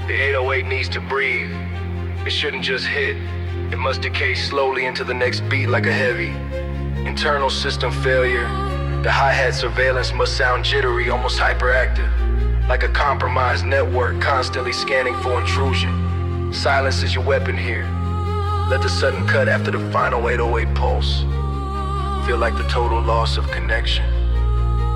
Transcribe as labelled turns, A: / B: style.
A: The 808 needs to breathe. It shouldn't just hit. It must decay slowly into the next beat like a heavy. Internal system failure. The hi-hat surveillance must sound jittery, almost hyperactive. Like a compromised network constantly scanning for intrusion. Silence is your weapon here. Let the sudden cut after the final 808 pulse feel like the total loss of connection.